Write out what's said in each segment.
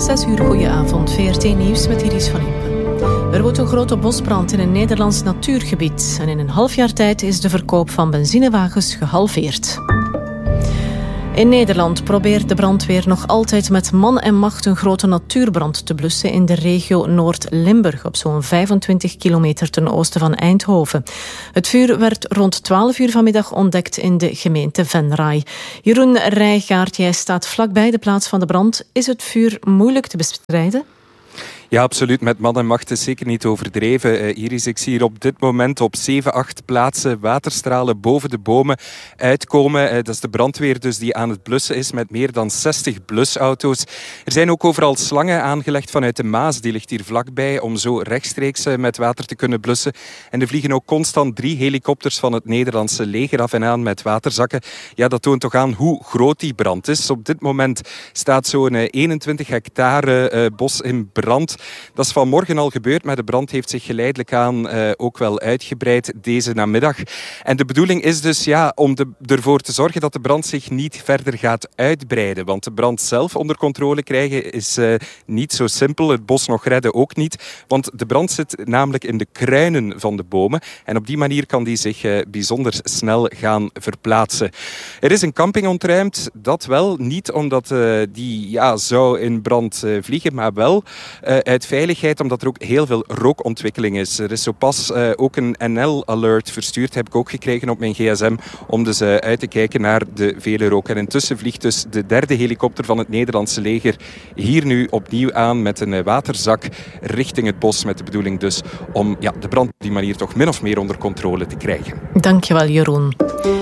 6 uur, goedenavond. VRT Nieuws met Iris van Impen. Er woedt een grote bosbrand in een Nederlands natuurgebied. En in een half jaar tijd is de verkoop van benzinewagens gehalveerd. In Nederland probeert de brandweer nog altijd met man en macht een grote natuurbrand te blussen in de regio Noord-Limburg, op zo'n 25 kilometer ten oosten van Eindhoven. Het vuur werd rond 12 uur vanmiddag ontdekt in de gemeente Venray. Jeroen Rijgaard, jij staat vlakbij de plaats van de brand. Is het vuur moeilijk te bestrijden? Ja, absoluut. Met man en macht is zeker niet overdreven. Iris, ik zie hier op dit moment op 7, 8 plaatsen waterstralen boven de bomen uitkomen. Dat is de brandweer dus die aan het blussen is met meer dan 60 blusauto's. Er zijn ook overal slangen aangelegd vanuit de Maas. Die ligt hier vlakbij om zo rechtstreeks met water te kunnen blussen. En er vliegen ook constant 3 helikopters van het Nederlandse leger af en aan met waterzakken. Ja, dat toont toch aan hoe groot die brand is. Op dit moment staat zo'n 21 hectare bos in brand. Dat is vanmorgen al gebeurd, maar de brand heeft zich geleidelijk aan ook wel uitgebreid deze namiddag. En de bedoeling is dus om ervoor te zorgen dat de brand zich niet verder gaat uitbreiden. Want de brand zelf onder controle krijgen is niet zo simpel. Het bos nog redden ook niet. Want de brand zit namelijk in de kruinen van de bomen. En op die manier kan die zich bijzonder snel gaan verplaatsen. Er is een camping ontruimd. Dat wel niet omdat die zou in brand vliegen, maar wel uit veiligheid, omdat er ook heel veel rookontwikkeling is. Er is zo pas ook een NL-alert verstuurd, heb ik ook gekregen op mijn gsm, om dus uit te kijken naar de vele rook. En intussen vliegt dus de 3e helikopter van het Nederlandse leger hier nu opnieuw aan met een waterzak richting het bos, met de bedoeling dus om de brand op die manier toch min of meer onder controle te krijgen. Dankjewel, Jeroen.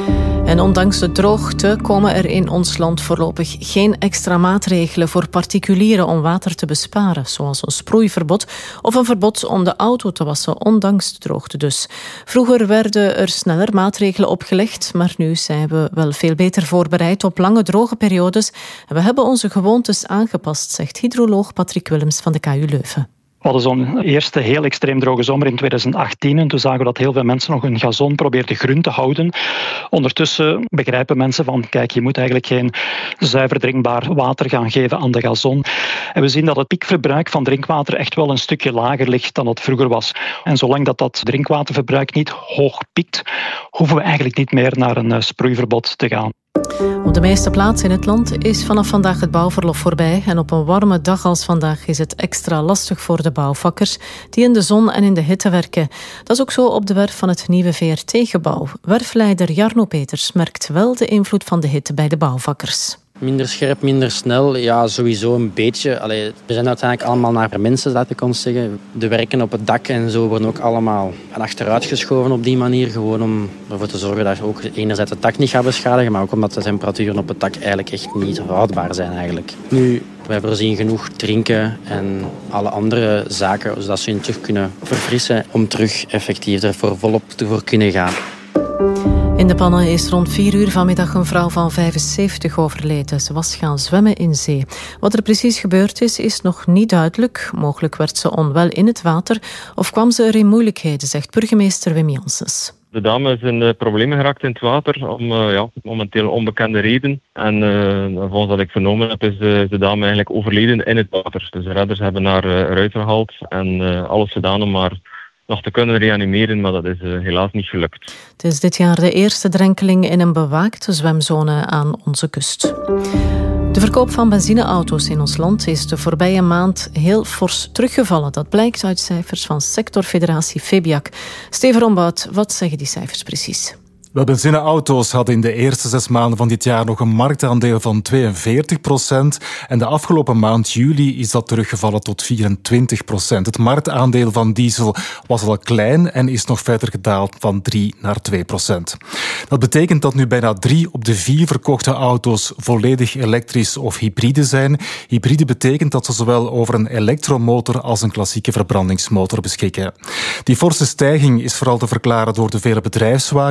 En ondanks de droogte komen er in ons land voorlopig geen extra maatregelen voor particulieren om water te besparen, zoals een sproeiverbod of een verbod om de auto te wassen, ondanks de droogte dus. Vroeger werden er sneller maatregelen opgelegd, maar nu zijn we wel veel beter voorbereid op lange droge periodes en we hebben onze gewoontes aangepast, zegt hydroloog Patrick Willems van de KU Leuven. We hadden zo'n eerste heel extreem droge zomer in 2018 en toen zagen we dat heel veel mensen nog hun gazon probeerden groen te houden. Ondertussen begrijpen mensen van, kijk, je moet eigenlijk geen zuiver drinkbaar water gaan geven aan de gazon. En we zien dat het piekverbruik van drinkwater echt wel een stukje lager ligt dan het vroeger was. En zolang dat drinkwaterverbruik niet hoog piekt, hoeven we eigenlijk niet meer naar een sproeiverbod te gaan. Op de meeste plaatsen in het land is vanaf vandaag het bouwverlof voorbij en op een warme dag als vandaag is het extra lastig voor de bouwvakkers die in de zon en in de hitte werken. Dat is ook zo op de werf van het nieuwe VRT-gebouw. Werfleider Jarno Peters merkt wel de invloed van de hitte bij de bouwvakkers. Minder scherp, minder snel, ja, sowieso een beetje. We zijn uiteindelijk allemaal naar mensen, laat ik ons zeggen. De werken op het dak en zo worden ook allemaal achteruit geschoven op die manier. Gewoon om ervoor te zorgen dat ook enerzijds het dak niet gaat beschadigen, maar ook omdat de temperaturen op het dak eigenlijk echt niet houdbaar zijn eigenlijk. Nu, wij voorzien genoeg drinken en alle andere zaken, zodat ze hun terug kunnen verfrissen om terug effectief ervoor volop te kunnen gaan. In de Pannen is rond 4 uur vanmiddag een vrouw van 75 overleden. Ze was gaan zwemmen in zee. Wat er precies gebeurd is nog niet duidelijk. Mogelijk werd ze onwel in het water of kwam ze er in moeilijkheden, zegt burgemeester Wim Janssens. De dame is in problemen geraakt in het water om momenteel onbekende reden. En volgens wat ik vernomen heb is de dame eigenlijk overleden in het water. Dus de redders hebben haar eruit gehaald en alles gedaan om haar nog te kunnen reanimeren, maar dat is helaas niet gelukt. Het is dit jaar de eerste drenkeling in een bewaakte zwemzone aan onze kust. De verkoop van benzineauto's in ons land is de voorbije maand heel fors teruggevallen. Dat blijkt uit cijfers van sectorfederatie Febiak. Steven Rombout, wat zeggen die cijfers precies? Wel, benzineauto's hadden in de eerste 6 maanden van dit jaar nog een marktaandeel van 42%. En de afgelopen maand, juli, is dat teruggevallen tot 24%. Het marktaandeel van diesel was al klein en is nog verder gedaald van 3 naar 2%. Dat betekent dat nu bijna 3 op de 4 verkochte auto's volledig elektrisch of hybride zijn. Hybride betekent dat ze zowel over een elektromotor als een klassieke verbrandingsmotor beschikken. Die forse stijging is vooral te verklaren door de vele bedrijfswagens die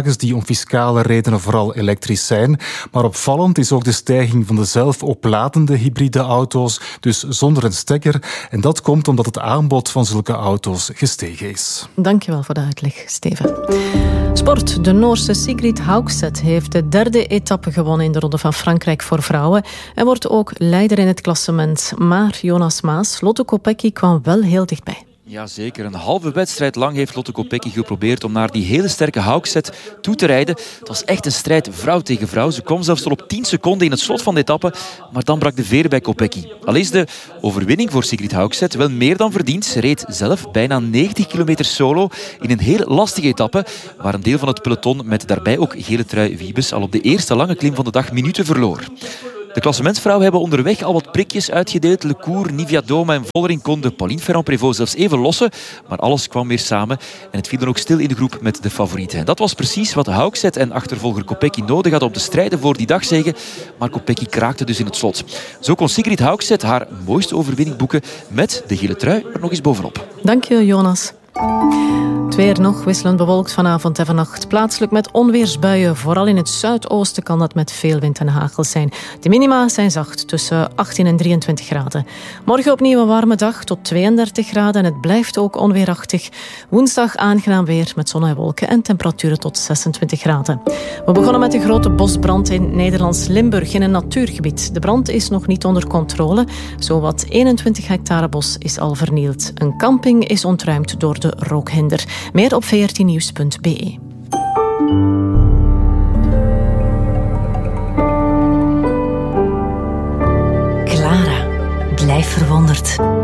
fiscale redenen vooral elektrisch zijn. Maar opvallend is ook de stijging van de zelfopladende hybride auto's, dus zonder een stekker. En dat komt omdat het aanbod van zulke auto's gestegen is. Dankjewel voor de uitleg, Steven. Sport. De Noorse Sigrid Haugset heeft de 3e etappe gewonnen in de Ronde van Frankrijk voor vrouwen en wordt ook leider in het klassement. Maar Jonas Maas, Lotte Kopecky kwam wel heel dichtbij. Jazeker, een halve wedstrijd lang heeft Lotte Kopecky geprobeerd om naar die hele sterke Haugset toe te rijden. Het was echt een strijd vrouw tegen vrouw. Ze kwam zelfs tot op 10 seconden in het slot van de etappe, maar dan brak de veer bij Kopecky. Al is de overwinning voor Sigrid Haugset wel meer dan verdiend. Ze reed zelf bijna 90 kilometer solo in een heel lastige etappe, waar een deel van het peloton met daarbij ook gele trui Wiebes al op de eerste lange klim van de dag minuten verloor. De klassementsvrouwen hebben onderweg al wat prikjes uitgedeeld. Le Cour, Nivia Doma en Vollering konden Pauline Ferrand-Prévot zelfs even lossen. Maar alles kwam weer samen en het viel dan ook stil in de groep met de favorieten. En dat was precies wat Haugset en achtervolger Kopecky nodig hadden om te strijden voor die dagzege. Maar Kopecky kraakte dus in het slot. Zo kon Sigrid Haugset haar mooiste overwinning boeken met de gele trui er nog eens bovenop. Dank je, Jonas. Het weer nog wisselend bewolkt vanavond en vannacht. Plaatselijk met onweersbuien. Vooral in het zuidoosten kan dat met veel wind en hagel zijn. De minima zijn zacht, tussen 18 en 23 graden. Morgen opnieuw een warme dag tot 32 graden. En het blijft ook onweerachtig. Woensdag aangenaam weer met zon en wolken en temperaturen tot 26 graden. We begonnen met een grote bosbrand in Nederlands Limburg in een natuurgebied. De brand is nog niet onder controle. Zowat 21 hectare bos is al vernield. Een camping is ontruimd door de rookhinder. Meer op vrtnieuws.be. Clara, blijf verwonderd.